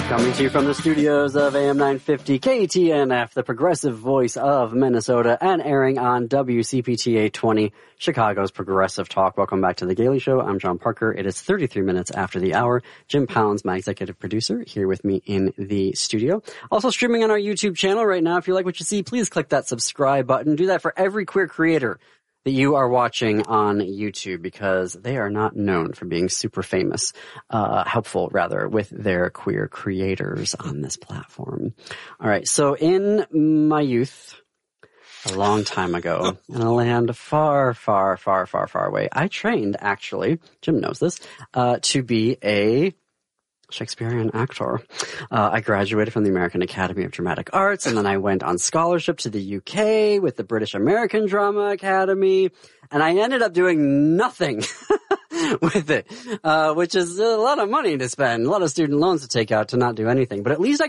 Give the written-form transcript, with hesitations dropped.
Coming to you from the studios of AM 950 KTNF, the progressive voice of Minnesota, and airing on WCPT 820, Chicago's Progressive Talk. Welcome back to The Gailey Show. I'm John Parker. It is 33 minutes after the hour. Jim Pounds, my executive producer, here with me in the studio. Also streaming on our YouTube channel right now. If you like what you see, please click that subscribe button. Do that for every queer creator that you are watching on YouTube, because they are not known for being super famous, helpful rather, with their queer creators on this platform. All right. So in my youth, a long time ago, in a land far, far, far, far, far away, I trained, actually, Jim knows this, to be a Shakespearean actor. I graduated from the American Academy of Dramatic Arts, and then I went on scholarship to the UK with the British American Drama Academy, and I ended up doing nothing with it, which is a lot of money to spend, a lot of student loans to take out to not do anything. But at least I